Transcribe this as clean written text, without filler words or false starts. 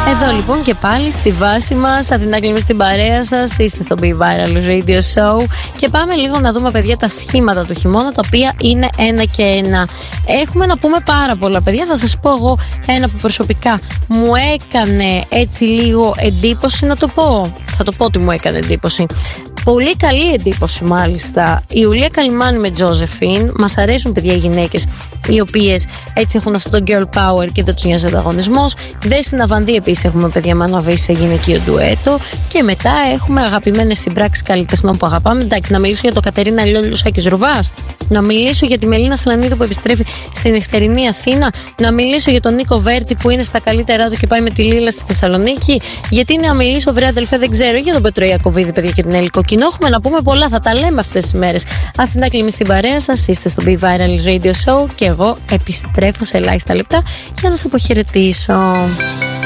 Εδώ λοιπόν και πάλι στη βάση μας, Αθηνά στην παρέα σας, είστε στο Be Viral Radio Show και πάμε λίγο να δούμε, παιδιά, τα σχήματα του χειμώνα, τα οποία είναι ένα και ένα. Έχουμε να πούμε πάρα πολλά, παιδιά. Θα σας πω εγώ ένα που προσωπικά μου έκανε έτσι λίγο εντύπωση, να το πω. Θα το πω ότι μου έκανε εντύπωση. Πολύ καλή εντύπωση, μάλιστα. Η Ιουλία Καλυμάνη με Τζόζεφιν. Μας αρέσουν, παιδιά, οι γυναίκες οι οποίες έτσι έχουν αυτό το girl power και δεν τους νοιάζει ο ανταγωνισμός. Δέσποινα Βανδύ επίσης έχουμε, παιδιά, με αναβεί σε γυναικείο ντουέτο. Και μετά έχουμε αγαπημένες συμπράξεις καλλιτεχνών που αγαπάμε. Εντάξει, να μιλήσω για το Κατερίνα Λιόλιο Σάκης Ρουβάς. Να μιλήσω για τη Μελίνα Σλανίδου που επιστρέφει στην νυχτερινή Αθήνα. Να μιλήσω για τον Νίκο Βέρτη που είναι στα καλύτερά του και πάει με τη Λίλα στη Θεσσαλονίκη. Γιατί να μιλήσω, βρε αδελφέ, δεν ξέρω, για τον Πέτρο Ιακωβίδη, παιδιά, και την Ελικό Κοινό. Έχουμε να πούμε πολλά, θα τα λέμε αυτές τις μέρες. Αθηνά Κλιμή στην παρέα σας, είστε στο Be Viral Radio Show και εγώ επιστρέφω σε ελάχιστα λεπτά για να σας αποχαιρετήσω.